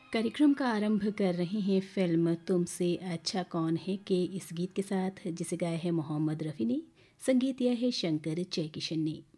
कार्यक्रम का आरंभ कर रहे हैं फिल्म तुमसे अच्छा कौन है के इस गीत के साथ, जिसे गाया है मोहम्मद रफ़ी ने, संगीत दिया है शंकर जयकिशन ने।